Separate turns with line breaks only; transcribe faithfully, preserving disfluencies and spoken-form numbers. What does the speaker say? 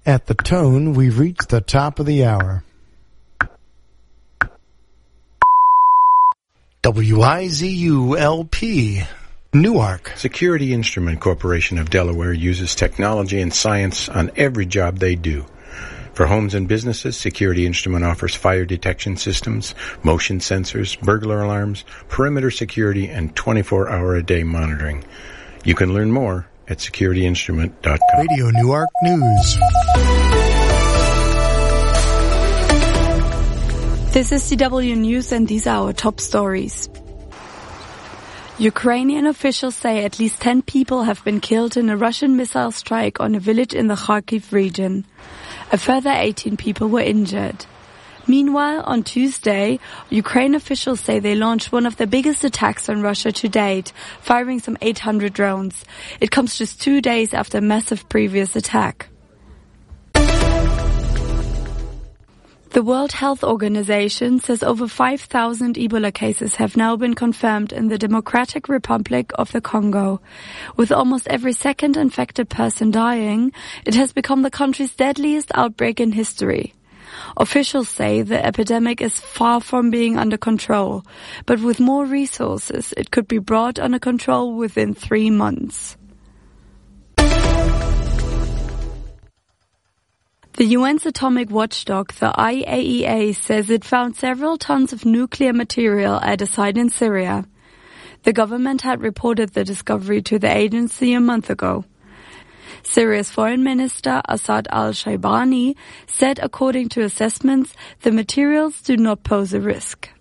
At the tone, we've reached the top of the hour. W I Z U L P, Newark.
Security Instrument Corporation of Delaware uses technology and science on every job they do. For homes and businesses, Security Instrument offers fire detection systems, motion sensors, burglar alarms, perimeter security, and twenty-four hour a day monitoring. You can learn more at security instrument dot com.
Radio Newark News.
This is C W News, and these are our top stories. Ukrainian officials say at least ten people have been killed in a Russian missile strike on a village in the Kharkiv region. A further eighteen people were injured. Meanwhile, on Tuesday, Ukraine officials say they launched one of the biggest attacks on Russia to date, firing some eight hundred drones. It comes just two days after a massive previous attack. The World Health Organization says over five thousand Ebola cases have now been confirmed in the Democratic Republic of the Congo. With almost every second infected person dying, it has become the country's deadliest outbreak in history. Officials say the epidemic is far from being under control, but with more resources, it could be brought under control within three months. The U N's atomic watchdog, the I A E A, says it found several tons of nuclear material at a site in Syria. The government had reported the discovery to the agency a month ago. Syria's foreign minister, Assad al-Shaibani, said according to assessments, the materials do not pose a risk.